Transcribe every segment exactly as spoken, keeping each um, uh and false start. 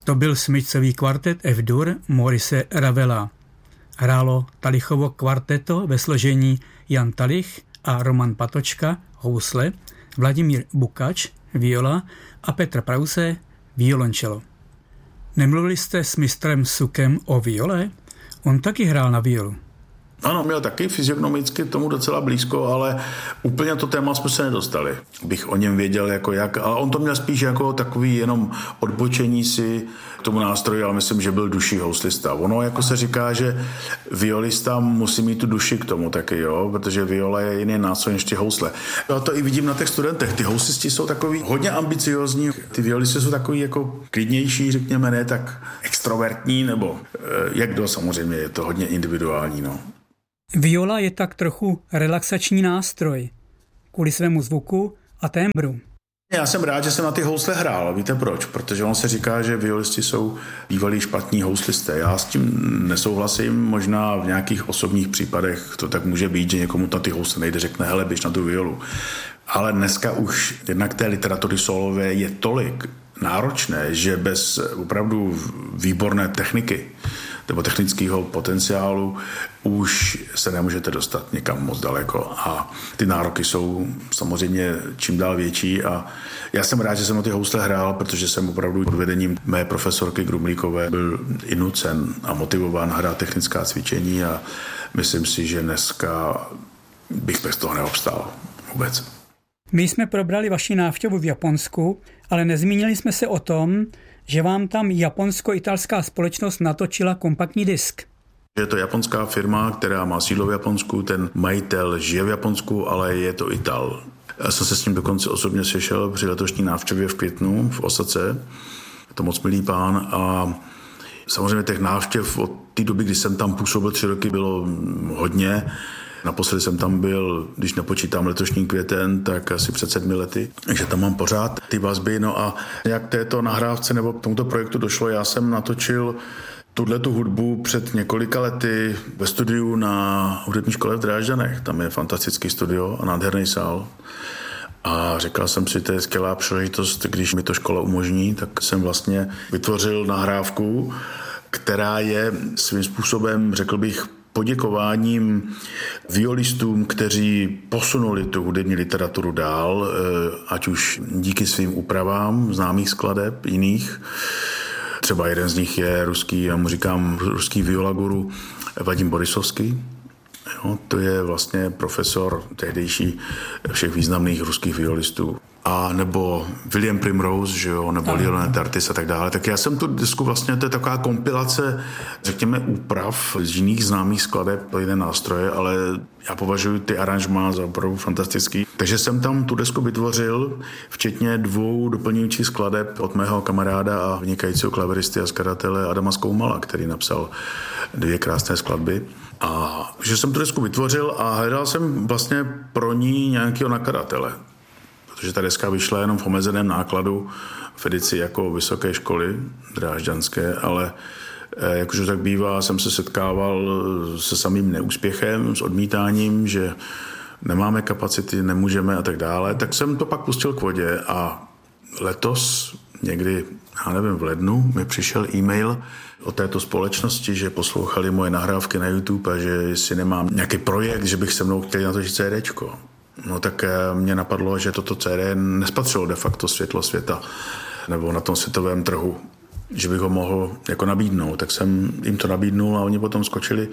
To byl smyčcový kvartet F-dur Maurice Ravela. Hrálo Talichovo kvarteto ve složení Jan Talich a Roman Patočka housle, Vladimír Bukač viola a Petr Prause violončelo. Nemluvili jste s mistrem Sukem o viole? On taky hrál na violu. Ano, měl taky fyziognomicky tomu docela blízko, ale úplně to téma jsme se nedostali. Bych o něm věděl jako jak, ale on to měl spíš jako takový jenom odbočení si k tomu nástroji, ale myslím, že byl duší houslista. Ono jako se říká, že violista musí mít tu duši k tomu taky, jo, protože viola je jiný nástroj než ty housle. Já to i vidím na těch studentech. Ty houslisti jsou takový hodně ambiciozní, ty violisti jsou takový jako klidnější, řekněme, ne tak extrovertní, nebo jak kdo, samozřejmě je to hodně individuální, no. Viola je tak trochu relaxační nástroj kvůli svému zvuku a tembru. Já jsem rád, že jsem na ty housle hrál. Víte proč? Protože on se říká, že violisti jsou bývalí špatní houslisté. Já s tím nesouhlasím. Možná v nějakých osobních případech to tak může být, že někomu na ty housle nejde, řekne, hele, běž na tu violu. Ale dneska už jednak té literatury solové je tolik náročné, že bez opravdu výborné techniky nebo technického potenciálu už se nemůžete dostat někam moc daleko a ty nároky jsou samozřejmě čím dál větší a já jsem rád, že jsem na ty housle hrál, protože jsem opravdu pod vedením mé profesorky Grumlíkové byl i nucen a motivován hrát technická cvičení a myslím si, že dneska bych bez toho neobstál vůbec. My jsme probrali vaši návštěvu v Japonsku, ale nezmínili jsme se o tom, že vám tam japonsko-italská společnost natočila kompaktní disk. Je to japonská firma, která má sídlo v Japonsku, ten majitel žije v Japonsku, ale je to Ital. Já jsem se s ním dokonce osobně sešel při letošní návštěvě v květnu v Osace. Je to moc milý pán a samozřejmě těch návštěv od té doby, kdy jsem tam působil tři roky, bylo hodně. Naposledy jsem tam byl, když nepočítám letošní květen, tak asi před sedmi lety, takže tam mám pořád ty vazby. No a jak této nahrávce nebo k tomuto projektu došlo, já jsem natočil tuhletu hudbu před několika lety ve studiu na hudební škole v Drážďanech. Tam je fantastický studio a nádherný sál. A říkal jsem si, to je skvělá příležitost, když mi to škola umožní, tak jsem vlastně vytvořil nahrávku, která je svým způsobem, řekl bych, poděkováním violistům, kteří posunuli tu hudební literaturu dál, ať už díky svým úpravám známých skladeb jiných. Třeba jeden z nich je ruský, já mu říkám ruský violaguru Vadim Borisovský. Jo, to je vlastně profesor tehdejší všech významných ruských violistů. A nebo William Primrose, že jo, nebo Lionel Tartis a tak dále. Tak já jsem tu disku vlastně, to je taková kompilace, řekněme, úprav z jiných známých skladeb pro jiné nástroje, ale já považuji ty aranžmá za opravdu fantastický. Takže jsem tam tu desku vytvořil, včetně dvou doplňujících skladeb od mého kamaráda a vynikajícího klaveristy a skladatele Adama Skoumala, který napsal dvě krásné skladby. A že jsem tu desku vytvořil a hledal jsem vlastně pro ní nějakého nakladatele. Protože ta deska vyšla jenom v omezeném nákladu v edici jako vysoké školy drážďanské, ale jak už tak bývá, jsem se setkával se samým neúspěchem, s odmítáním, že nemáme kapacity, nemůžeme a tak dále, tak jsem to pak pustil k vodě a letos někdy, já nevím, v lednu mi přišel e-mail od této společnosti, že poslouchali moje nahrávky na YouTube a že jestli nemám nějaký projekt, že bych se mnou chtěl natočit CDčko. No tak mě napadlo, že toto C D nespatřilo de facto světlo světa nebo na tom světovém trhu, že bych ho mohl jako nabídnout. Tak jsem jim to nabídnul a oni potom skočili.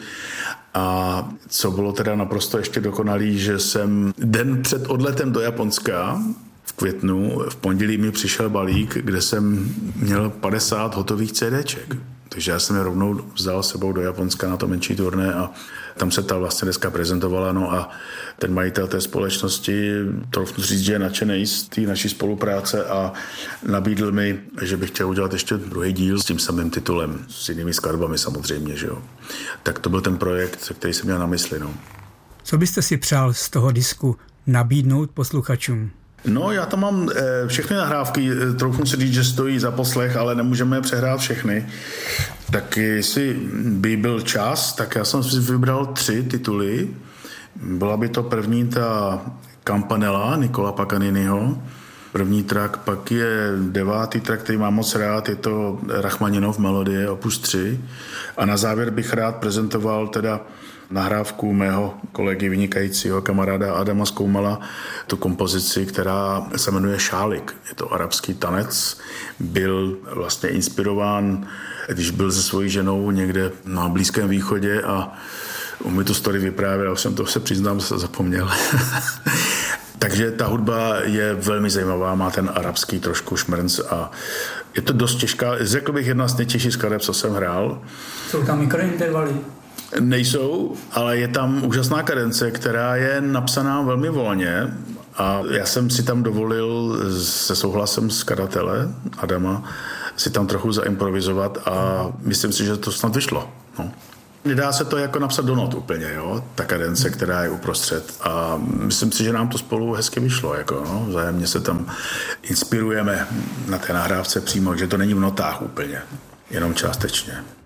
A co bylo teda naprosto ještě dokonalý, že jsem den před odletem do Japonska v květnu, v pondělí mi přišel balík, kde jsem měl padesát hotových CDček. Takže já jsem je rovnou vzal sebou do Japonska na to menší turné a tam se ta vlastně dneska prezentovala. No a ten majitel té společnosti, troufnu říct, že je nadšený z té naší spolupráce a nabídl mi, že bych chtěl udělat ještě druhý díl s tím samým titulem, s jinými skladbami samozřejmě, že jo. Tak to byl ten projekt, který jsem měl na mysli, no. Co byste si přál z toho disku nabídnout posluchačům? No, já tam mám e, všechny nahrávky, troufnu si říct, že stojí za poslech, ale nemůžeme je přehrát všechny. Tak jestli by byl čas, tak já jsem si vybral tři tituly. Byla by to první ta Campanella Nicola Paganiniho, první track, pak je devátý track, který mám moc rád, je to Rachmaninov melodie opus tři a na závěr bych rád prezentoval teda nahrávku mého kolegy vynikajícího kamaráda Adama Skoumala, tu kompozici, která se jmenuje Šálik. Je to arabský tanec, byl vlastně inspirován, když byl se svojí ženou někde na Blízkém východě a on mi tu story vyprávěl, já jsem to se přiznám, se zapomněl. Takže ta hudba je velmi zajímavá, má ten arabský trošku šmrnc a je to dost těžká, řekl bych jedna z nejtěžších skladeb, co jsem hrál. Jsou tam mikrointervaly? Nejsou, ale je tam úžasná kadence, která je napsaná velmi volně a já jsem si tam dovolil se souhlasem skladatele Adama si tam trochu zaimprovizovat a myslím si, že to snad vyšlo. No. Nedá se to jako napsat do not úplně, jo? Ta kadence, která je uprostřed. A myslím si, že nám to spolu hezky vyšlo. Jako, no? Vzájemně se tam inspirujeme na té nahrávce přímo, že to není v notách úplně, jenom částečně.